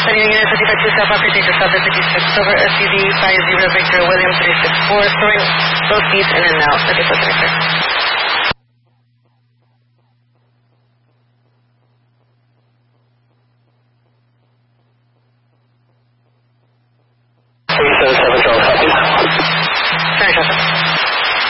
Sunny Unit 55 South Parker, take the subject 56 over SUV 50 Victor William 364, storing both seats in and out. Okay, so